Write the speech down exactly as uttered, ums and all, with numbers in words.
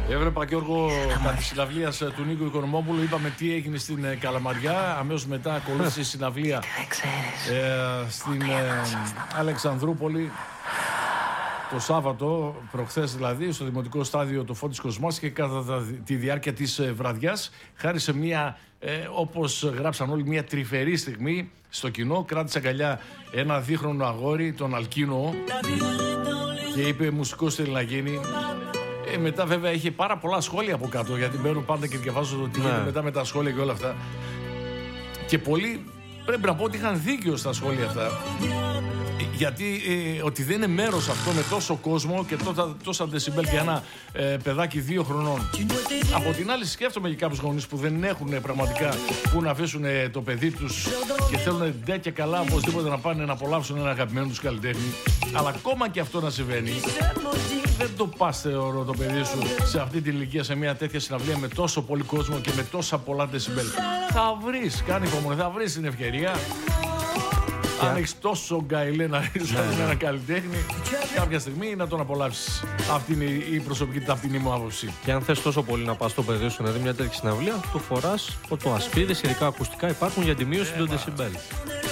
Έβλεπα, Γιώργο, τα τη συναυλία του Νίκου Οικονομόπουλου. Είπαμε τι έγινε στην Καλαμαριά. Αμέσως μετά ακολούθησε η συναυλία ε, στην ε, Αλεξανδρούπολη. Το Σάββατο, προχθές δηλαδή, στο Δημοτικό Στάδιο το Φώτης Κοσμάς, και κατά τη διάρκεια της βραδιάς χάρισε μια, ε, όπως γράψαν όλοι, μια τρυφερή στιγμή στο κοινό. Κράτησε αγκαλιά ένα δίχρονο αγόρι, τον Αλκίνο, και είπε μουσικός θέλει να γίνει. Ε, μετά βέβαια είχε πάρα πολλά σχόλια από κάτω, γιατί μπαίνουν πάντα και διαβάζω το τι γίνεται μετά με τα σχόλια και όλα αυτά. Και πολλοί πρέπει να πω ότι είχαν δίκιο στα σχόλια αυτά. Γιατί ε, ότι δεν είναι μέρος αυτό με τόσο κόσμο και τόσα, τόσα δεσιμπέλ για ένα ε, παιδάκι δύο χρονών. Από την άλλη, σκέφτομαι και κάποιους γονείς που δεν έχουν πραγματικά που να αφήσουν ε, το παιδί τους και θέλουν ντε και καλά οπωσδήποτε να πάνε να απολαύσουν ένα αγαπημένο τους καλλιτέχνη. Αλλά ακόμα και αυτό να συμβαίνει, δεν το πας, θεωρώ, το παιδί σου σε αυτή την ηλικία σε μια τέτοια συναυλία με τόσο πολύ κόσμο και με τόσα πολλά δεσιμπέλ. Θα βρεις, κάνει υπομονή, θα βρεις την ευκαιρία. Αν έχεις τόσο γκαιλέ να ρίξεις ναι, ένα καλλιτέχνη, κάποια στιγμή να τον απολαύσεις. Αυτή είναι η προσωπική ταπεινή μου άποψη. Και αν θες τόσο πολύ να πας στο παιδί σου να δει μια τέτοια συναυλία, το φοράς το ασπίδες, ειδικά ακουστικά υπάρχουν για τη μείωση των δεσιμπέλ.